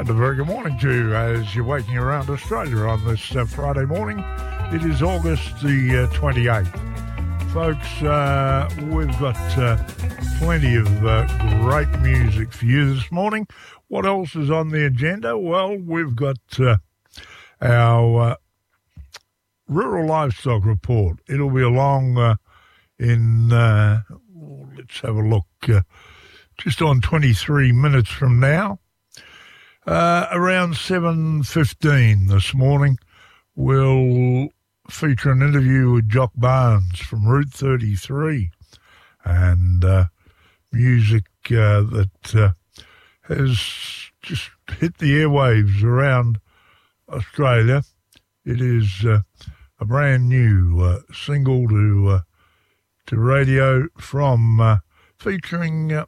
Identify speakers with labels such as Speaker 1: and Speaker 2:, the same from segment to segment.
Speaker 1: And a very good morning to you as you're waking around Australia on this Friday morning. It is August the 28th. Folks, we've got plenty of great music for you this morning. What else is on the agenda? Well, we've got our rural livestock report. It'll be along in, let's have a look, just on 23 minutes from now. Around 7:15 this morning, we'll feature an interview with Jock Barnes from Route 33 and music that has just hit the airwaves around Australia. It is a brand new single to radio from featuring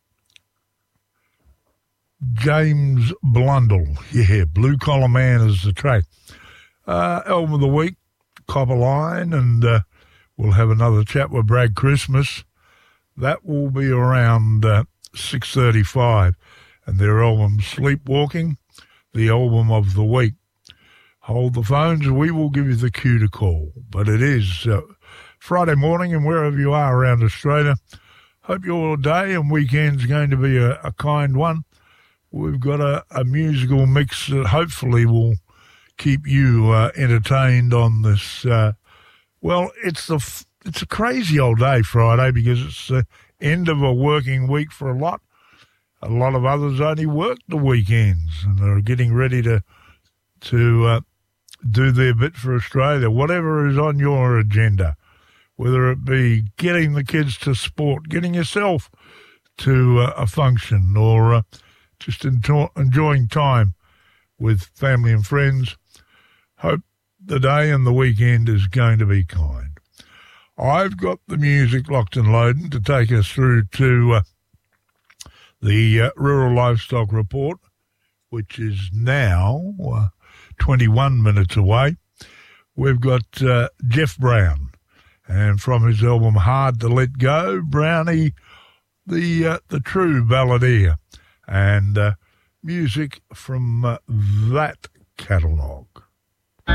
Speaker 1: James Blundell. Yeah, Blue Collar Man is the track. Album of the week, Copper Line, and we'll have another chat with Brad Christmas. That will be around 6:35. And their album, Sleepwalking, the album of the week. Hold the phones, we will give you the cue to call. But it is Friday morning, and wherever you are around Australia, hope your day and weekend's going to be a kind one. We've got a musical mix that hopefully will keep you entertained on this. Well, it's a crazy old day, Friday, because it's the end of a working week for a lot. A lot of others only work the weekends and are getting ready to do their bit for Australia. Whatever is on your agenda, whether it be getting the kids to sport, getting yourself to a function, or just enjoying time with family and friends. Hope the day and the weekend is going to be kind. I've got the music locked and loading to take us through to the Rural Livestock Report, which is now 21 minutes away. We've got Jeff Brown, and from his album Hard to Let Go, Brownie, the true balladeer, and music from that catalogue.